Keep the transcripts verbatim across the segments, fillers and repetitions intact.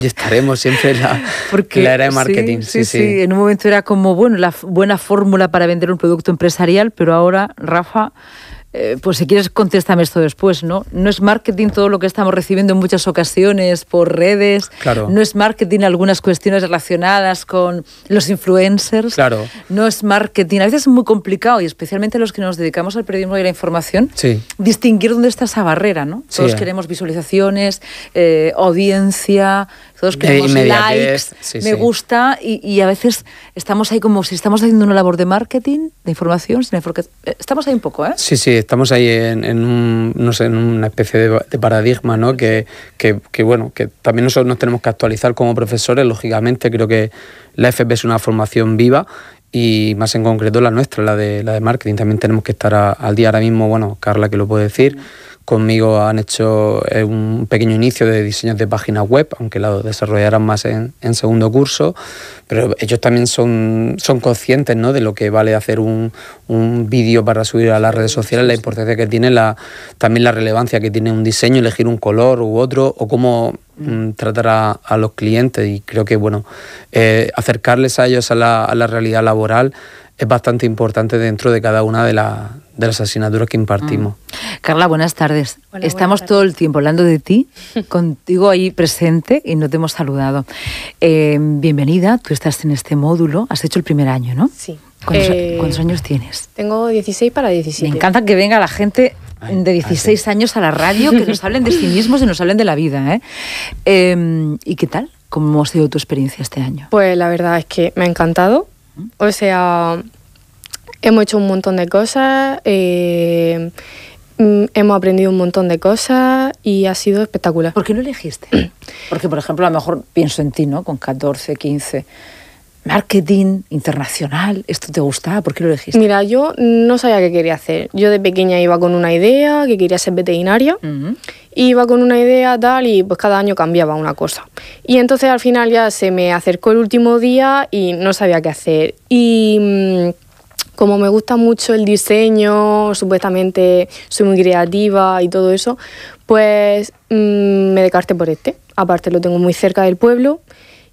Y estaremos siempre en la, Porque, en la era de marketing. Sí, sí, sí, sí. En un momento era como, bueno, la f- buena fórmula para vender un producto empresarial, pero ahora, Rafa, eh, pues si quieres contéstame esto después, ¿no? No es marketing todo lo que estamos recibiendo en muchas ocasiones por redes. Claro. No es marketing algunas cuestiones relacionadas con los influencers. Claro. No es marketing. A veces es muy complicado, y especialmente los que nos dedicamos al periodismo y la información, Sí. distinguir dónde está esa barrera, ¿no? Sí, Todos eh. queremos visualizaciones, eh, audiencia, todos queremos inmediatez, likes, sí, me sí. gusta, y, y a veces estamos ahí como si estamos haciendo una labor de marketing, de información, sin enfoque. Estamos ahí un poco, ¿eh? Sí, sí, estamos ahí en, en, un, no sé, en una especie de, de paradigma, ¿no? Que, que, que, bueno, que también nosotros nos tenemos que actualizar como profesores, lógicamente. Creo que la F P es una formación viva, y más en concreto la nuestra, la de, la de marketing. También tenemos que estar a, al día. Ahora mismo, bueno, Carla que lo puede decir, conmigo han hecho eh, un pequeño inicio de diseños de páginas web, aunque lo desarrollarán más en, en segundo curso, pero ellos también son, son conscientes, ¿no?, de lo que vale hacer un, un vídeo para subir a las redes sociales, la importancia que tiene, la, también la relevancia que tiene un diseño, elegir un color u otro, o cómo mm, tratar a, a los clientes. Y creo que, bueno, eh, acercarles a ellos a la, a la realidad laboral es bastante importante dentro de cada una de, la, de las asignaturas que impartimos. Mm. Carla, buenas tardes. Hola, Estamos buenas tardes. todo el tiempo hablando de ti, contigo ahí presente, y no te hemos saludado. Eh, bienvenida, tú estás en este módulo, has hecho el primer año, ¿no? Sí. ¿Cuántos, Eh, cuántos años tienes? Tengo dieciséis para diecisiete. Me encanta que venga la gente Ay, de dieciséis años a la radio, que nos hablen de sí mismos y nos hablen de la vida, ¿eh? Eh, ¿Y qué tal? ¿Cómo ha sido tu experiencia este año? Pues la verdad es que me ha encantado. O sea, hemos hecho un montón de cosas, eh, mm, hemos aprendido un montón de cosas y ha sido espectacular. ¿Por qué lo elegiste? Porque, por ejemplo, a lo mejor pienso en ti, ¿no? Con catorce, quince... Marketing internacional, ¿esto te gustaba? ¿Por qué lo elegiste? Mira, yo no sabía qué quería hacer. Yo de pequeña iba con una idea, que quería ser veterinaria. Uh-huh. Iba con una idea tal y pues cada año cambiaba una cosa. Y entonces al final ya se me acercó el último día y no sabía qué hacer. Y mmm, como me gusta mucho el diseño, supuestamente soy muy creativa y todo eso, pues mmm, me decanté por este. Aparte lo tengo muy cerca del pueblo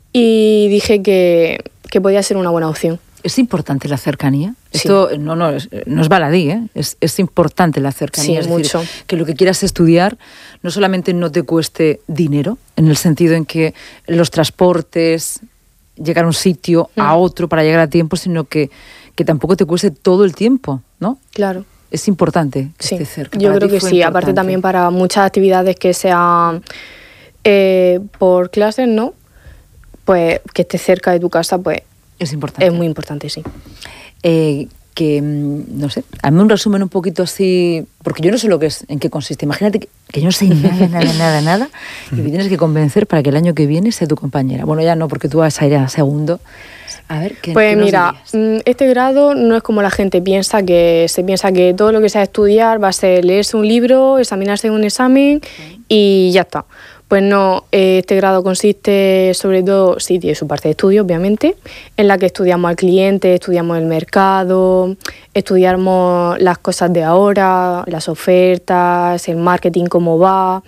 y dije que, que podía ser una buena opción. ¿Es importante la cercanía? Sí. Esto no, no, es, no es baladí, ¿eh? Es, es importante la cercanía. Sí, es mucho. decir, que lo que quieras estudiar no solamente no te cueste dinero, en el sentido en que los transportes, llegar a un sitio, Mm. a otro para llegar a tiempo, sino que, que tampoco te cueste todo el tiempo, ¿no? Claro. Es importante que Sí, esté cerca. yo Para creo ti que fue sí. Aparte importante. también para muchas actividades que sean eh, por clases, ¿no? Pues que esté cerca de tu casa, pues Es importante. es muy importante, sí. Eh, que, mm, no sé, hazme un resumen un poquito así, porque yo no sé lo que es, en qué consiste. Imagínate que, que yo no sé nada, nada, nada, nada, y me tienes que convencer para que el año que viene sea tu compañera. Bueno, ya no, porque tú vas a ir a segundo. A ver, ¿qué, Pues qué nos mira, dirías? mm, este grado no es como la gente piensa, que se piensa que todo lo que sea estudiar va a ser leerse un libro, examinarse un examen y ya está. Pues no, eh, este grado consiste sobre todo, sí, tiene su parte de estudio, obviamente, en la que estudiamos al cliente, estudiamos el mercado, estudiamos las cosas de ahora, las ofertas, el marketing, cómo va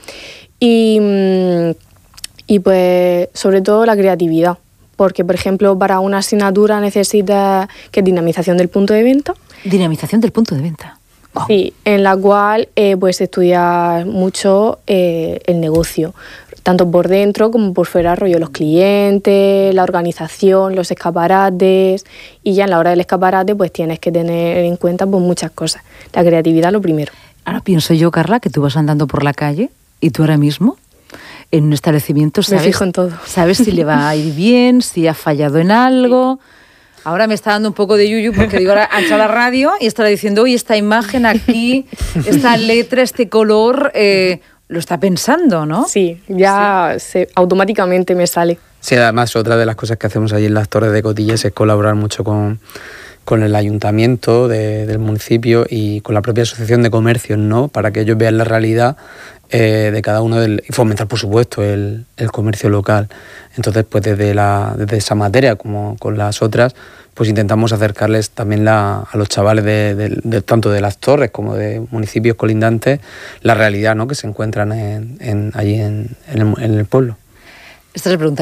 y, mm, y pues sobre todo la creatividad. Porque, por ejemplo, para una asignatura necesitas que es dinamización del punto de venta. Dinamización del punto de venta. Oh. Sí, en la cual eh, pues estudias mucho eh, el negocio, tanto por dentro como por fuera, rollo los clientes, la organización, los escaparates, y ya en la hora del escaparate pues tienes que tener en cuenta pues muchas cosas. La creatividad lo primero. Ahora pienso yo, Carla, que tú vas andando por la calle y tú ahora mismo en un establecimiento sabes, Me fijo en todo. sabes si le va a ir bien, si ha fallado en algo. Ahora me está dando un poco de yuyu porque digo, ahora ha entrado la radio y estará diciendo, oye, esta imagen aquí, esta letra, este color, eh, lo está pensando, ¿no? Sí, ya sí. Se, automáticamente me sale. Sí, además otra de las cosas que hacemos allí en las Torres de Cotillas es colaborar mucho con, con el ayuntamiento de, del municipio y con la propia asociación de comercios, ¿no? Para que ellos vean la realidad eh, de cada uno del, y fomentar, por supuesto, el, el comercio local. Entonces, pues desde, la, desde esa materia, como con las otras, pues intentamos acercarles también la, a los chavales de, de, de tanto de las Torres como de municipios colindantes la realidad, ¿no?, que se encuentran en, en, allí en, en, el, en el pueblo. Esta es la pregunta.